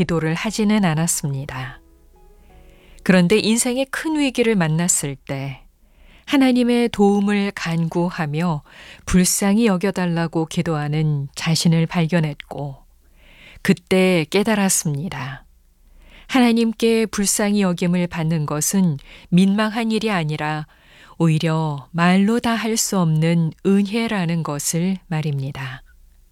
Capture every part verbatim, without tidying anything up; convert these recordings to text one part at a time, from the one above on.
기도를 하지는 않았습니다. 그런데 인생의 큰 위기를 만났을 때 하나님의 도움을 간구하며 불쌍히 여겨달라고 기도하는 자신을 발견했고, 그때 깨달았습니다. 하나님께 불쌍히 여김을 받는 것은 민망한 일이 아니라 오히려 말로 다 할 수 없는 은혜라는 것을 말입니다.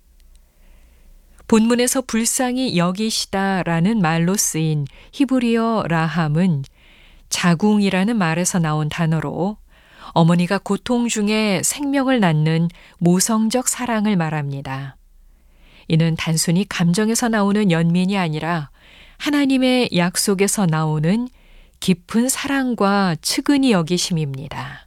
본문에서 불쌍히 여기시다라는 말로 쓰인 히브리어 라함은 자궁이라는 말에서 나온 단어로 어머니가 고통 중에 생명을 낳는 모성적 사랑을 말합니다. 이는 단순히 감정에서 나오는 연민이 아니라 하나님의 약속에서 나오는 깊은 사랑과 측은히 여기심입니다.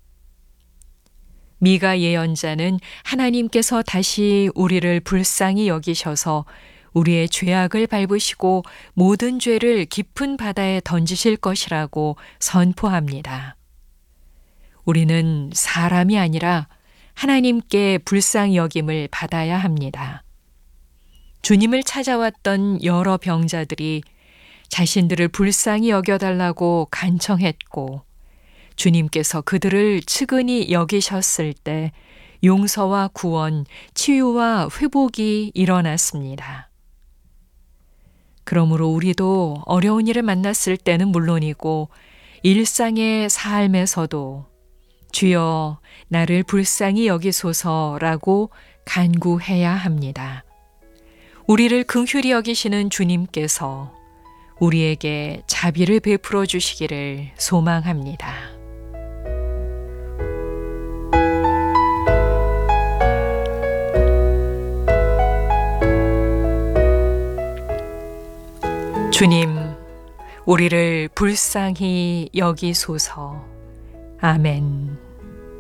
미가 예언자는 하나님께서 다시 우리를 불쌍히 여기셔서 우리의 죄악을 밟으시고 모든 죄를 깊은 바다에 던지실 것이라고 선포합니다. 우리는 사람이 아니라 하나님께 불쌍히 여김을 받아야 합니다. 주님을 찾아왔던 여러 병자들이 자신들을 불쌍히 여겨달라고 간청했고, 주님께서 그들을 측은히 여기셨을 때 용서와 구원, 치유와 회복이 일어났습니다. 그러므로 우리도 어려운 일을 만났을 때는 물론이고 일상의 삶에서도 주여 나를 불쌍히 여기소서라고 간구해야 합니다. 우리를 긍휼히 여기시는 주님께서 우리에게 자비를 베풀어 주시기를 소망합니다. 주님, 우리를 불쌍히 여기소서. 아멘.